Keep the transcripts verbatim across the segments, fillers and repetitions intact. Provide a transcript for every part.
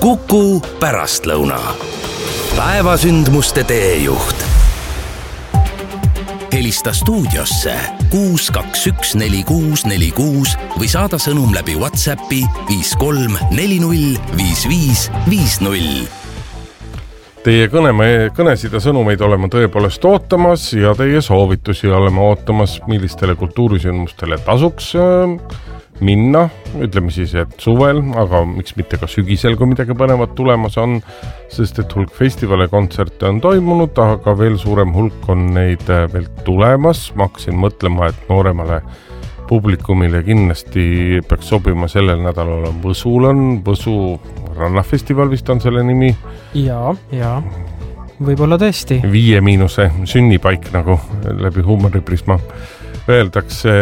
Kuku pärastlõuna. Päevasündmuste teejuht. Helista stuudiosse kuus kaks üks neli kuus neli kuus või saada sõnum läbi WhatsAppi viis kolm neli null viis viis viis null. Teie kõne, kõnesid ja sõnumeid oleme tõepoolest ootamas ja teie soovitusi oleme ootamas, millistele kultuurisündmustele tasuks minna, ütleme siis, et suvel, aga miks mitte ka sügisel, kui midagi põnevat tulemas on, sest et hulk festivale kontserte on toimunud, aga veel suurem hulk on neid veel tulemas. Ma hakkasin mõtlema, et nooremale publikumile kindlasti peaks sobima sellel nädalal on Võsul on, Võsu rannafestival vist on selle nimi. Jaa, jaa, võib-olla tõesti. Viie miinuse sünnipaik nagu läbi huumoriprisma öeldakse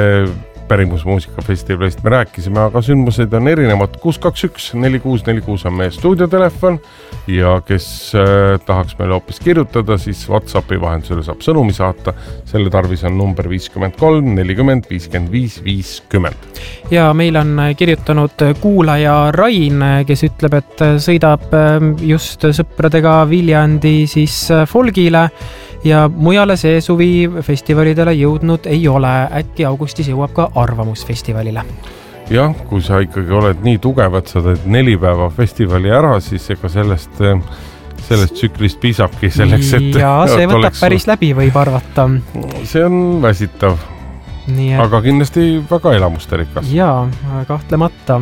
pärimusmuusikafestivalist me rääkisime, aga sündmused on erinevad. kuus kaks üks neli kuus neli kuus on meie stuudiotelefon ja kes äh, tahaks meile hoopis kirjutada, siis WhatsAppi vahendusele saab sõnumi saata. Selle tarvis on number viiskümmend kolm nelikümmend viiskümmend viis viiskümmend. Ja meil on kirjutanud kuulaja Rain, kes ütleb, et sõidab just sõpradega Viljandi siis Folgile ja mujale see suvi festivalidele jõudnud ei ole. Äkki augustis jõuab ka Arvamusfestivalile. Jah, kui sa ikkagi oled nii tugev, et sa teed neli päeva festivali ära, siis ega sellest, sellest tsüklist piisabki selleks, et... Ja see võtab oleks... päris läbi, võib arvata. See on väsitav, et... aga kindlasti väga elamustarikas. Jaa, kahtlemata.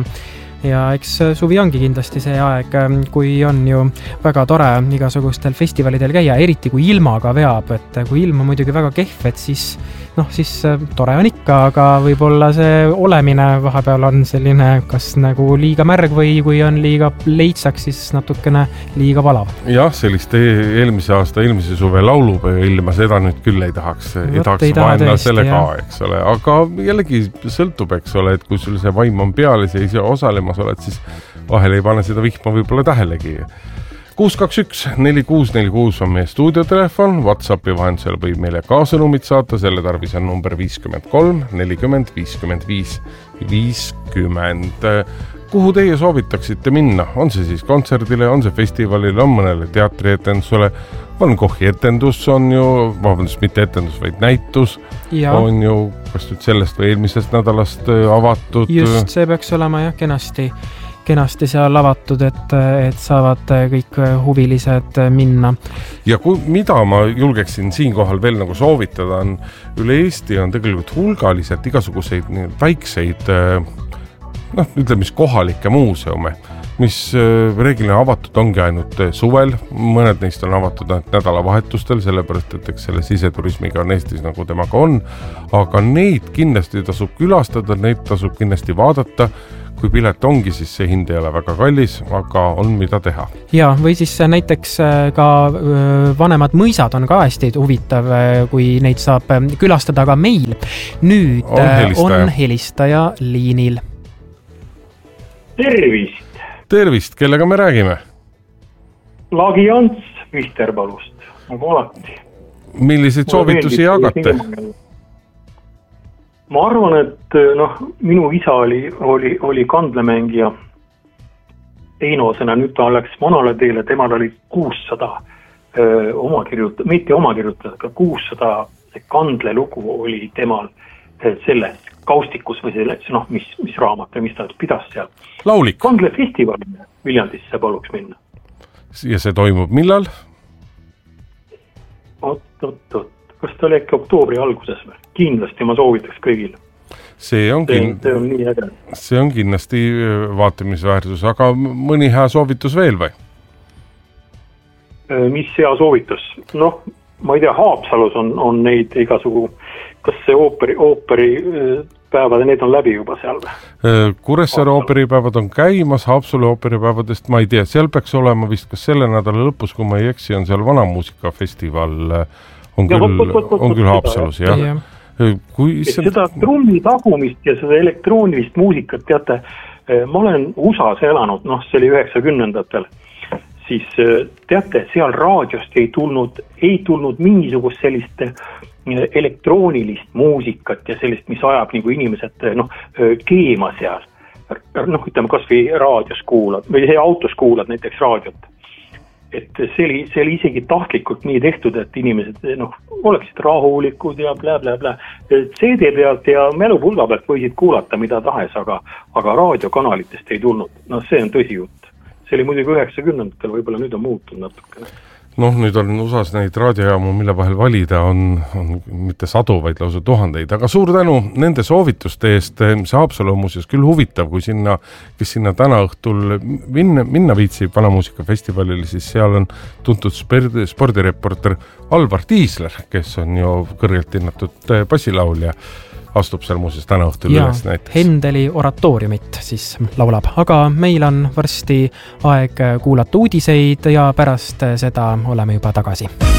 Ja eks suvi ongi kindlasti see aeg, kui on ju väga tore igasugustel festivalidel käia, eriti kui ilmaga veab, et kui ilm on muidugi väga kehv, et siis, noh, siis tore on ikka, aga võib-olla see olemine vahepeal on selline, kas nagu liiga märg või kui on liiga leitsaks, siis natukene liiga valav. Jah, sellist eelmise aasta, eelmise suve laulupäeva ilma, seda nüüd küll ei tahaks, ei Võt, tahaks ei taha vaenna tõesti, selle jah. ka, eks ole, aga jällegi sõltub, eks ole, et kui sul see vaim on peal ja see osalema oled, siis vahel ei pane seda vihma võib-olla tähelegi. kuus kaks üks neli kuus neli kuus on meie stuudiotelefon, WhatsAppi vahendusel võib meile ka sõnumit saata, selle tarvis on number viiskümmend kolm nelikümmend viiskümmend viis viiskümmend. Kuhu teie soovitaksite minna? On see siis kontserdile, on see festivalile, on mõnele teatrietendusele, Van Goghi etendus on ju, vabandust, mitte etendus, vaid näitus, ja. On ju, kas nüüd sellest või eelmisest nädalast avatud? Just, see peaks olema jah, kenasti, kenasti seal avatud, et, et saavad kõik huvilised minna. Ja kui, mida ma julgeksin siinkohal veel nagu soovitada, on üle Eesti on tegelikult hulgaliselt igasuguseid väikseid, noh, ütleme mis kohalikke muuseume, mis reeglina avatud ongi ainult suvel, mõned neist on avatud nädalavahetustel, sellepärast, et eks selle siseturismiga on Eestis nagu temaga on, aga neid kindlasti tasub külastada, neid tasub kindlasti vaadata, kui pilet ongi, siis see hind ei ole väga kallis, aga on mida teha. Ja, või siis näiteks ka vanemad mõisad on ka hästi huvitav, kui neid saab külastada ka meil. Nüüd on helistaja, on helistaja liinil. Tervist! Tervist, kellega me räägime? Lagi Ants Visterpalust, nagu alati. Milliseid soovitusi jagate? Ma arvan, et noh, minu isa oli, oli, oli kandlemängija Einosena, nüüd ta läks vanale teele, temal oli kuussada öö, oma kirjutada, mitte oma kirjutada, aga kuussada kandlelugu oli temal selles kaustikus või selles, noh, mis, mis raamat ja mis ta pidas seal. Laulik. Kandlefestivalile Viljandisse paluks minna. Ja see toimub millal? Oot, oot, oot. Kas ta oli äkki oktoobri alguses või? Kindlasti ma soovitaks kõigile. See on, kin... see, see on nii äge. See on kindlasti vaatamisväärsus, aga mõni hea soovitus veel või? Mis hea soovitus? Noh, ma ei tea, Haapsalus on, on neid igasugu, kas see ooperi, ooperi päevad, need on läbi juba seal või? Kuressaare ooperipäevad on käimas, Haapsalu ooperipäevadest ma ei tea, seal peaks olema vist kas selle nädala lõpus, kui ma ei eksi, on seal vanamuusikafestival, on küll, ja, võt, võt, võt, on küll Haapsalus, jah. Ja. Kui see... Seda trummi tagumist ja seda elektroonilist muusikat, teate, ma olen U S A-s elanud, noh, see oli üheksakümnendatel, siis teate, seal raadiost ei tulnud, ei tulnud mingisugust sellist elektroonilist muusikat ja sellist, mis ajab nagu inimesed, noh, keema seal. noh, ütleme kas või raadios kuulad või see autos kuulad näiteks raadiot. Et see oli, see oli isegi tahtlikult nii tehtud, et inimesed noh, oleksid rahulikud ja blä, blä, blä. C D pealt ja mälupulga pealt võisid kuulata mida tahes, aga, aga raadiokanalitest ei tulnud. No see on tõsi jutt. See oli muidugi üheksakümnendatel, võib-olla nüüd on muutunud natukene. Noh, nüüd on U S A-s neid raadiojaamu, mille vahel valida on, on mitte sadu, vaid lausa tuhandeid, aga suur tänu nende soovituste eest, see Haapsalu on muuseas küll huvitav, kui sinna, kes sinna täna õhtul minna, minna viitsib Vanamuusikafestivalil, siis seal on tuntud spordireporter Alvar Tiisler, kes on ju kõrgelt hinnatud bassilaulja, astub seal muuseas täna õhtul ja, üles näiteks. Hendeli oratooriumit siis laulab, aga meil on varsti aeg kuulata uudiseid ja pärast seda oleme juba tagasi.